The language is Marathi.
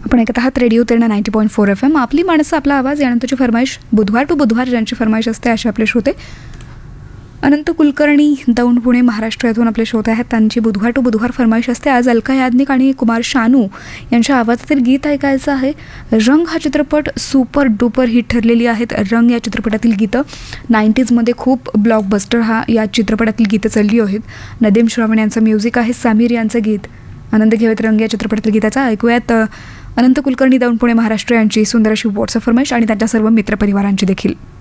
आपण ऐकत आहात रेडिओ तेरणा 90.4 FM. आपली माणसं आपला आवाज. यानंतरची फरमाईश बुधवार टू बुधवार ज्यांची फरमाईश असते असे आपले श्रोते अनंत कुलकर्णी दौंड पुणे महाराष्ट्र येथून आपले श्रोते आहेत. त्यांची बुधवार टू बुधवार फरमाईश असते. आज अलका याज्ञिक आणि कुमार शानू यांच्या आवाजातील गीत ऐकायचं आहे. रंग हा चित्रपट सुपर डुपर हिट ठरलेली आहेत. रंग या चित्रपटातील गीतं 90sमध्ये खूप ब्लॉकबस्टर या चित्रपटातील गीतं चालली आहेत. नदीम श्रावण यांचं म्युझिक आहे. समीर यांचं गीत. आनंद घेवत रंग या चित्रपटातील गीताचा ऐकूयात अनंत कुलकर्णी दौंड पुणे महाराष्ट्र यांची सुंदर अशी व्हॉट्सअप फरमाईश आणि त्यांच्या सर्व मित्रपरिवारांची देखील.